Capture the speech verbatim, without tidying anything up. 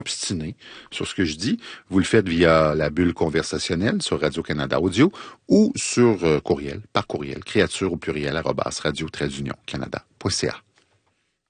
obstiné sur ce que je dis, vous le faites via la bulle conversationnelle sur Radio-Canada Audio ou sur euh, courriel, par courriel, créature au pluriel, arrobas radio-union canada point c a.